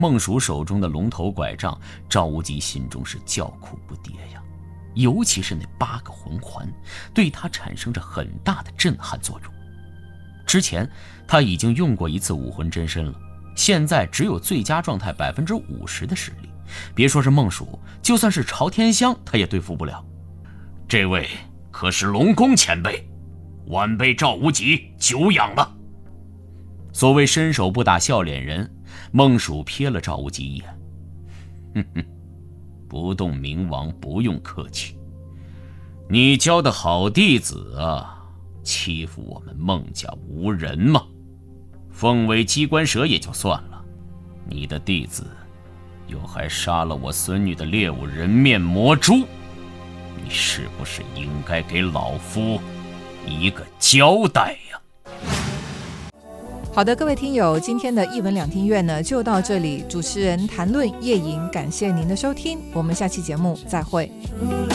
孟蜀手中的龙头拐杖，赵无极心中是叫苦不迭呀。尤其是那8个魂环，对他产生着很大的震撼作用。之前他已经用过一次武魂真身了，现在只有最佳状态50%的实力，别说是孟蜀，就算是朝天香他也对付不了。 这位可是龙宫前辈，晚辈赵无极久仰了。 所谓伸手不打笑脸人，孟蜀瞥了赵无极一眼，哼哼，不动明王不用客气。你教的好弟子啊，欺负我们孟家无人吗？奉为机关蛇也就算了，你的弟子又还杀了我孙女的猎物人面魔蛛，你是不是应该给老夫一个交代呀？ 好的，各位听友，今天的一文两厅院呢就到这里，主持人谈论叶颖，感谢您的收听，我们下期节目再会。